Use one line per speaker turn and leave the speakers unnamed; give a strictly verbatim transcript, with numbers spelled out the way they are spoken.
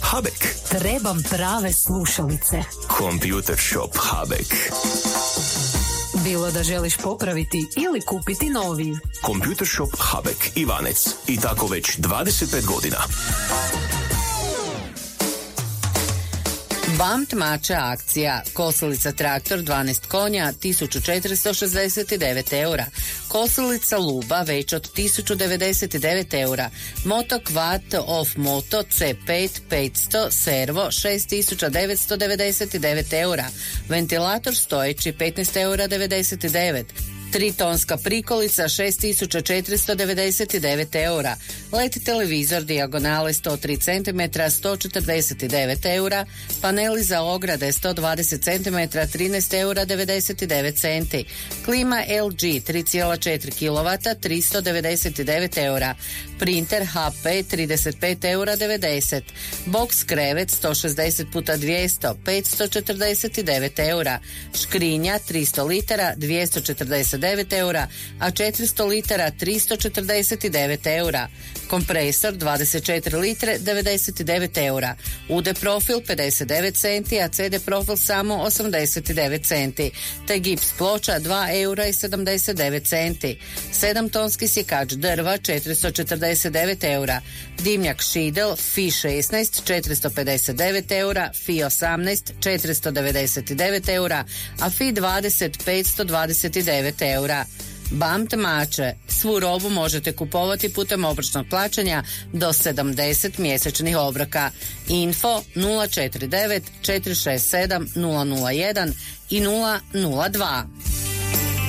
Habek.
Trebam prave slušalice.
Computer shop Habek.
Bilo da želiš popraviti ili kupiti novi.
Computer shop Habek Ivanec. I tako već dvadeset pet godina.
Bamt mača akcija. Kosilica traktor dvanaest konja tisuću četiristo šezdeset devet eura. Kosilica luba već od tisuću devedeset devet eura. Moto Quad Off Moto C pet petsto servo šest tisuća devetsto devedeset devet eura. Ventilator stojeći petnaest eura devedeset devet. Tritonska prikolica šest tisuća četiristo devedeset devet eura. L E D televizor dijagonale sto tri centimetra sto četrdeset devet eura. Paneli za ograde sto dvadeset centimetra trinaest eura devedeset devet centi. Klima L G tri zarez četiri kilovata tristo devedeset devet eura. Printer H P trideset pet eura devedeset. Box krevet sto šezdeset puta dvjesto petsto četrdeset devet eura. Škrinja tristo litara dvjesto četrdeset devet eura, a četiristo litara tristo četrdeset devet eura. Kompresor dvadeset četiri litre devedeset devet eura. U D profil pedeset devet centi, a C D profil samo osamdeset devet centi. Te gips ploča dva eura i sedamdeset devet centi. sedam tonski sjekač drva četiristo četrdeset devet eura. Dimnjak Šidel Fi šesnaest četiristo pedeset devet eura, Fi osamnaest četiristo devedeset devet eura, a Fi dvadeset petsto dvadeset devet eura. Bamt mače. Svu robu možete kupovati putem obročnog plaćanja do sedamdeset mjesečnih obroka. Info nula četiri devet četiri šest sedam nula nula jedan i nula nula dva.